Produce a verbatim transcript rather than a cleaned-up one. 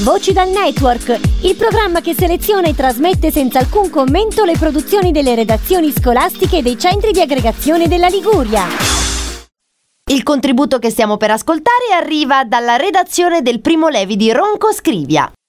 Voci dal Network, il programma che seleziona e trasmette senza alcun commento le produzioni delle redazioni scolastiche e dei centri di aggregazione della Liguria. Il contributo che stiamo per ascoltare arriva dalla redazione del Primo Levi di Ronco Scrivia.